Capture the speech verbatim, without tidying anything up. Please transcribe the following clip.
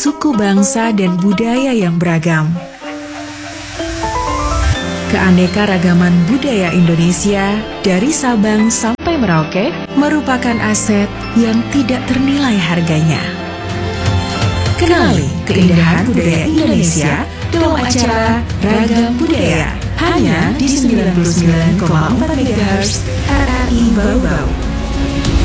suku bangsa dan budaya yang beragam. Keanekaragaman budaya Indonesia dari Sabang sampai Merauke merupakan aset yang tidak ternilai harganya. Kenali keindahan budaya Indonesia dalam acara Ragam Budaya hanya di sembilan puluh sembilan koma empat megahertz R R I Bau Bau.